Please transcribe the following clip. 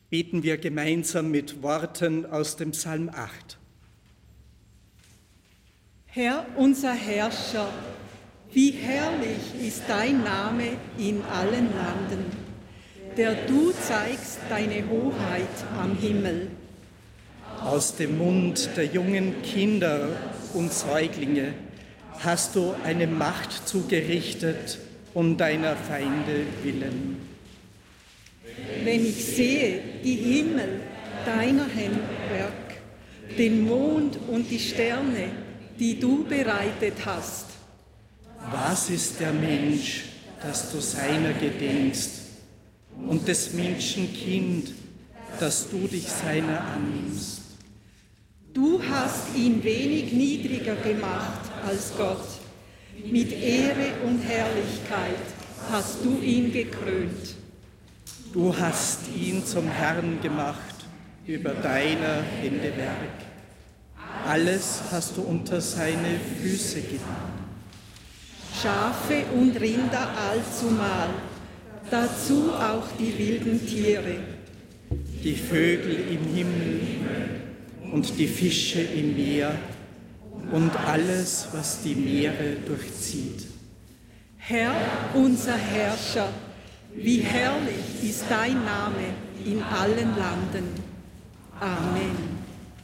beten wir gemeinsam mit Worten aus dem Psalm 8. Herr, unser Herrscher, wie herrlich ist dein Name in allen Landen, der du zeigst deine Hoheit am Himmel. Aus dem Mund der jungen Kinder und Säuglinge hast du eine Macht zugerichtet um deiner Feinde willen. Wenn ich sehe die Himmel deiner Handwerk, den Mond und die Sterne, die du bereitet hast. Was ist der Mensch, dass du seiner gedenkst, und des Menschen Kind, dass du dich seiner annimmst? Du hast ihn wenig niedriger gemacht als Gott. Mit Ehre und Herrlichkeit hast du ihn gekrönt. Du hast ihn zum Herrn gemacht über deiner Hände Werk. Alles hast du unter seine Füße getan. Schafe und Rinder allzumal, dazu auch die wilden Tiere. Die Vögel im Himmel und die Fische im Meer und alles, was die Meere durchzieht. Herr, unser Herrscher, wie herrlich ist dein Name in allen Landen. Amen.